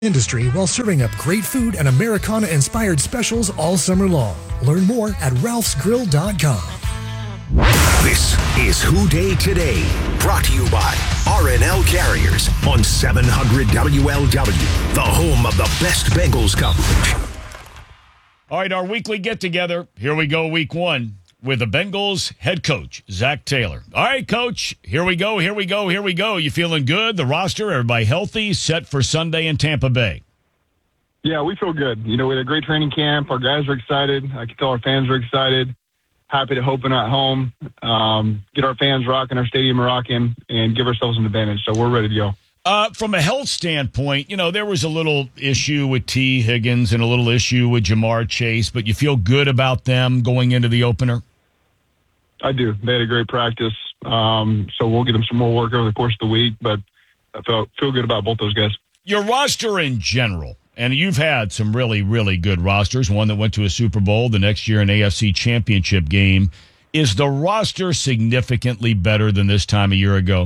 industry while serving up great food and Americana-inspired specials all summer long. Learn more at ralphsgrill.com. This is Who Day Today, brought to you by R+L Carriers on 700 WLW, the home of the best Bengals coverage. All right, our weekly get-together. Here we go, week one, with the Bengals head coach, Zach Taylor. All right, Coach, here we go. You feeling good? The roster, everybody healthy, set for Sunday in Tampa Bay? Yeah, we feel good. We had a great training camp. Our guys are excited. I can tell our fans are excited. Happy to open at home, get our fans rocking, our stadium rocking, and give ourselves an advantage. So we're ready to go. From a health standpoint, there was a little issue with T. Higgins and a little issue with Jamar Chase, but you feel good about them going into the opener? I do. They had a great practice, so we'll get them some more work over the course of the week, but I feel good about both those guys. Your roster in general, and you've had some really, really good rosters, one that went to a Super Bowl, the next year an AFC Championship game. Is the roster significantly better than this time a year ago?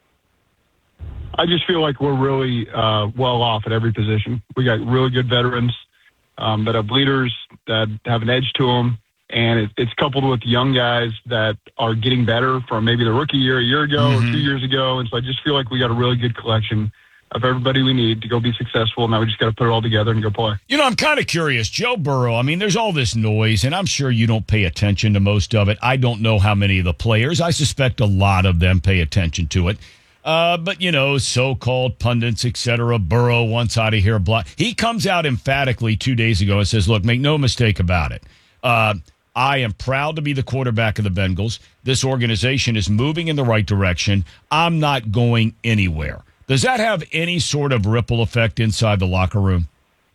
I just feel like we're really well off at every position. We got really good veterans that have leaders, that have an edge to them, and it's coupled with young guys that are getting better from maybe the rookie year a year ago or 2 years ago. And so I just feel like we got a really good collection of everybody we need to go be successful. Now we just got to put it all together and go play. I'm kind of curious. Joe Burrow, there's all this noise, and I'm sure you don't pay attention to most of it. I don't know how many of the players. I suspect a lot of them pay attention to it. But, so-called pundits, et cetera, Burrow wants out of here. Blah. He comes out emphatically 2 days ago and says, look, make no mistake about it. I am proud to be the quarterback of the Bengals. This organization is moving in the right direction. I'm not going anywhere. Does that have any sort of ripple effect inside the locker room?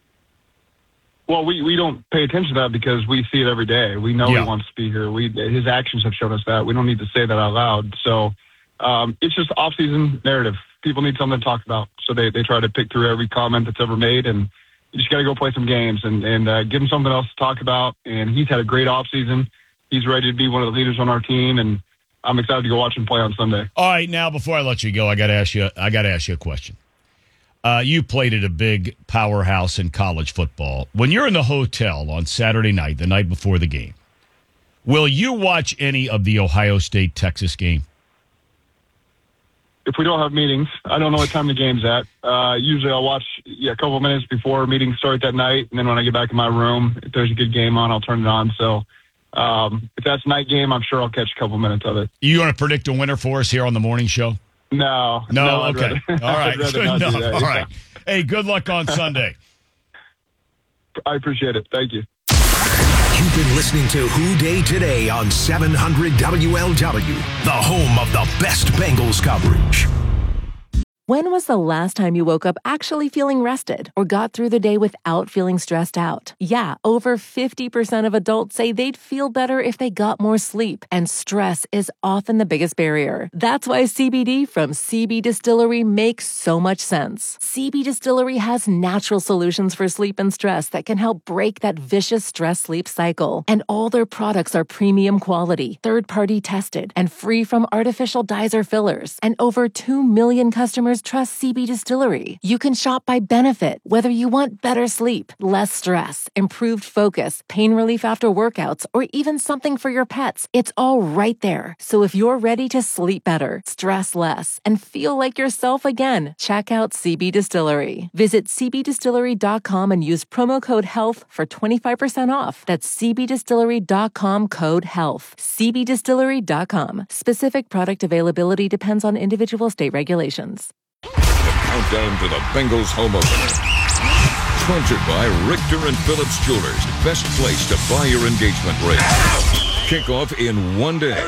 Well, we don't pay attention to that because we see it every day. We know he wants to be here. His actions have shown us that. We don't need to say that out loud. So it's just off-season narrative. People need something to talk about. So they try to pick through every comment that's ever made, and you just got to go play some games and give him something else to talk about. And he's had a great offseason. He's ready to be one of the leaders on our team, and I'm excited to go watch him play on Sunday. All right, now before I let you go, I got to ask you a question. You played at a big powerhouse in college football. When you're in the hotel on Saturday night, the night before the game, will you watch any of the Ohio State-Texas game? If we don't have meetings, I don't know what time the game's at. Usually I'll watch a couple minutes before meetings start that night, and then when I get back in my room, if there's a good game on, I'll turn it on. So if that's a night game, I'm sure I'll catch a couple minutes of it. You want to predict a winner for us here on the morning show? No. Okay. All right. Good enough. All right. Hey, good luck on Sunday. I appreciate it. Thank you. You've been listening to Who Day Today on 700 WLW, the home of the best Bengals coverage. When was the last time you woke up actually feeling rested or got through the day without feeling stressed out? Yeah, over 50% of adults say they'd feel better if they got more sleep, and stress is often the biggest barrier. That's why CBD from CB Distillery makes so much sense. CB Distillery has natural solutions for sleep and stress that can help break that vicious stress-sleep cycle. And all their products are premium quality, third-party tested, and free from artificial dyes or fillers. And over 2 million customers trust CB Distillery. You can shop by benefit, whether you want better sleep, less stress, improved focus, pain relief after workouts, or even something for your pets. It's all right there. So if you're ready to sleep better, stress less, and feel like yourself again, check out CB Distillery. Visit cbdistillery.com and use promo code HEALTH for 25% off. That's cbdistillery.com code HEALTH. cbdistillery.com. Specific product availability depends on individual state regulations. The countdown to the Bengals home opener. Sponsored by Richter and Phillips Jewelers. Best place to buy your engagement ring. Kickoff in 1 day.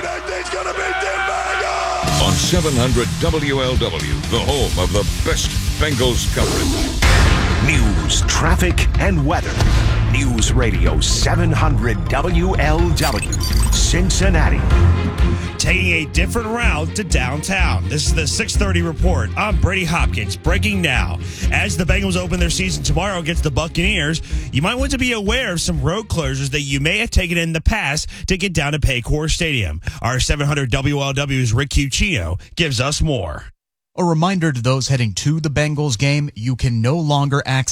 On 700 WLW, the home of the best Bengals coverage. News, traffic, and weather. News Radio 700 WLW, Cincinnati. Taking a different route to downtown. This is the 6:30 report. I'm Brady Hopkins, breaking now. As the Bengals open their season tomorrow against the Buccaneers, you might want to be aware of some road closures that you may have taken in the past to get down to Paycor Stadium. Our 700 WLW's Rick Cucino gives us more. A reminder to those heading to the Bengals game, you can no longer access